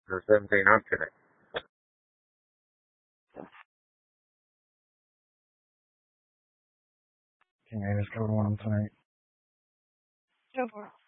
Or 17, I'm kidding. Can I just go to one tonight? Go for it.